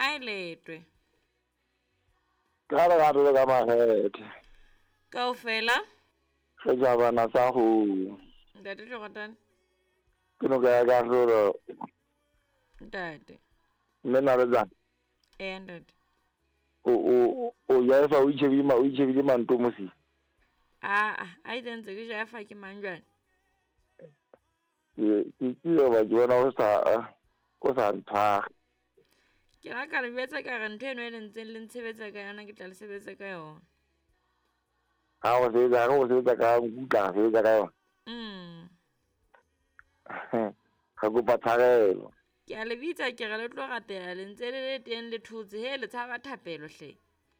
kae letwe ka re ga re ka magethe kaofela se ja bana sa go ntate Jogotane ke no ka ga roro ntate nna re tsana ntate o ya fa o itšhebile manto mosi a itse ke ja fa ke manjwane ke ba bona o sa ntha ke ra ka re betsa ka re ntho eno e lentseng le ntshebetsa ka yona ke tla le sebetsa ka yona ha o se ka ka ngutla se ka yona ga go patharelo ke a le bitsa ke re le tlo gatela le ntse le teng le thutse he le tshaba thapelo hle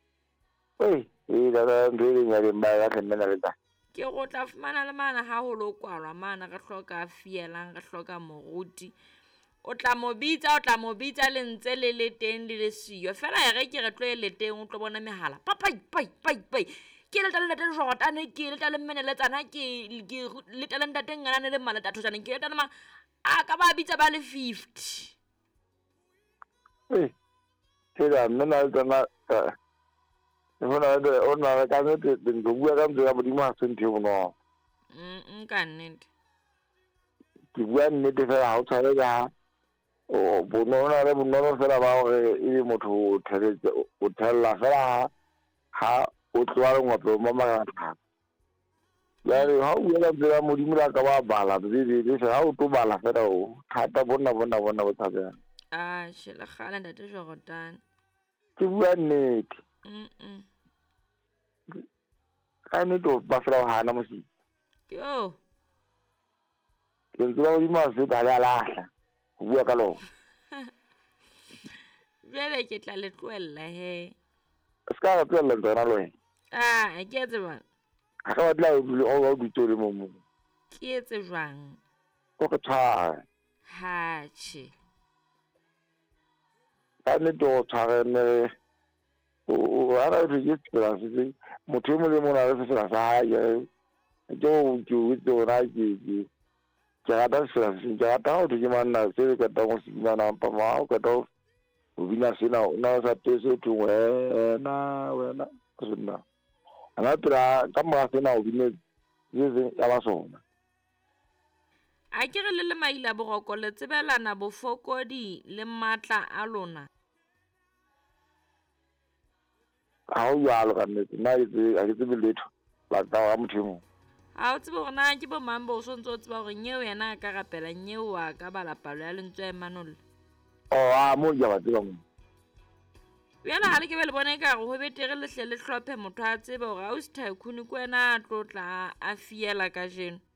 da ndiri nyale mba ga tlemena le ta ke go tla fumana le mana ha ho lo kwalwa mana ga hloka fielang ga hloka moruti o tla mo bitsa le ntse le teng le siyo fela ya ge ke re tlo le teng o tlo bona mehala pai ke le tla le teng Jogotane ke le tla le menele tsana ke le tla le ntate ngana le mala tathotsana ke le tla ma a ka ba bitsa ba le 50 ke da nna le tsana ona ka ntse go bua ka ntse ga modimo a senthe bono nka nnete ke bua nnete fela ha o tshware ja o bonona le bonono fela ba gore e motho o thella fela ha o tloa le ngwape mo magata ya re ha o ya ka modimo la ka ba bala le ha o tlo bala fela o thata bona bo tsabela shela gala ntate Jogotane ke bua nnete ka nnete ba fela hana mosi yo ke ntse ba modimo a se ba la lahla go bua ka lona jele ke tla le tloella he ska ga tswela tsona lo ke etse jwang ga ka batla o ditso le mo ke etse jwang o ka tshwara hache ka nnete o tshwarene o ara re ke tsela se motho mo le mona re se sa hae ke o ke o ra ke rata sela se ke rata o ke manna se ka ta mo sina na pa ma o ka to o bina sena o na sa tese tu wena sena ana tra ka mo sena o bine ye ya ba sona a ke re le maila bogoko le tsebelana bofokodi le matla a lona ha o ya lo ka nnete na a ke tsebe letho la ta wa mothimo a o tsebe gore na ke bo mang bo so ntse o tseba gore nyeo yena a ka rapela nyeo wa ka bala palo ya lentswe Emmanuel mo ya ba tseba mo yena ga le ke be le bone ka go betere le hle le hlophe motho a tsebe gore a o se tycoon ko wena a tlo tla a fiela ka jeno